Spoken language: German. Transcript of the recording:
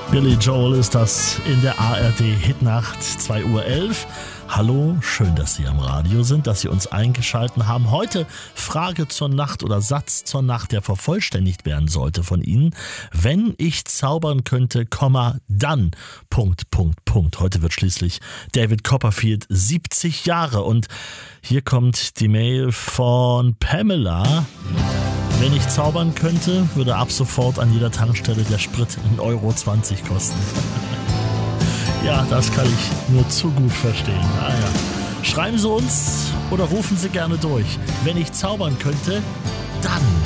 Billy Joel ist das in der ARD Hitnacht, 2:11 Uhr. Hallo, schön, dass Sie am Radio sind, dass Sie uns eingeschaltet haben. Heute Frage zur Nacht oder Satz zur Nacht, der vervollständigt werden sollte von Ihnen. Wenn ich zaubern könnte, dann, ... Heute wird schließlich David Copperfield 70 Jahre und hier kommt die Mail von Pamela. Wenn ich zaubern könnte, würde ab sofort an jeder Tankstelle der Sprit 1,20 Euro kosten. Ja, das kann ich nur zu gut verstehen. Schreiben Sie uns oder rufen Sie gerne durch. Wenn ich zaubern könnte, dann...